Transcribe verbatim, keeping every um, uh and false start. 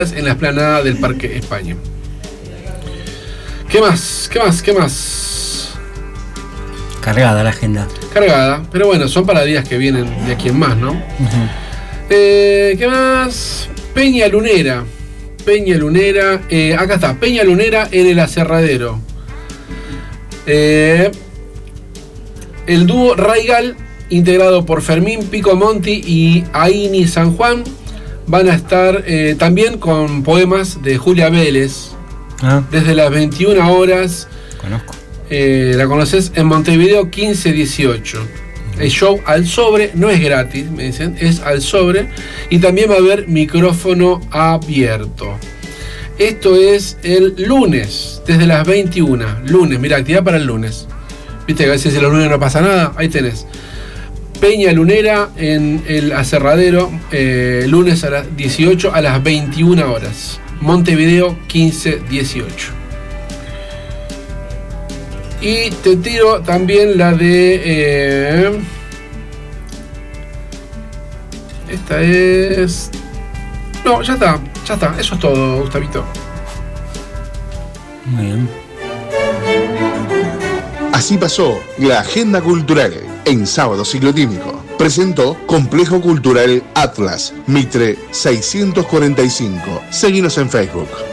en la explanada del Parque España. ¿Qué más? ¿Qué más? ¿Qué más? Cargada la agenda. Cargada, pero bueno, son para días que vienen de aquí en más, ¿no? Uh-huh. Eh, ¿Qué más? Peña Lunera. Peña Lunera. Eh, acá está, Peña Lunera en el Aserradero. Eh, el dúo Raigal, integrado por Fermín Picomonti y Aini San Juan, van a estar eh, también con poemas de Julia Vélez. Ah. Desde las veintiuna horas. Conozco. Eh, la conoces en Montevideo quince dieciocho. El show al sobre no es gratis, me dicen, es al sobre. Y también va a haber micrófono abierto. Esto es el lunes, desde las veintiuna. Lunes, mira, actividad para el lunes. Viste que a veces en los lunes no pasa nada. Ahí tenés. Peña Lunera en el Aserradero, eh, lunes a las dieciocho a las veintiuna horas. Montevideo quince dieciocho. Y te tiro también la de... Eh, esta es... No, ya está, ya está. Eso es todo, Gustavito. Muy bien. Así pasó la agenda cultural en Sábado Ciclotímico. Presentó Complejo Cultural Atlas, Mitre seiscientos cuarenta y cinco. Seguinos en Facebook.